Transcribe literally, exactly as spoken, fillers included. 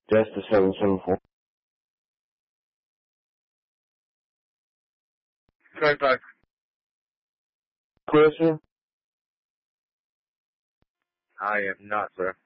Just a seven seven four. Right back. Clear, sir? I am not, sir.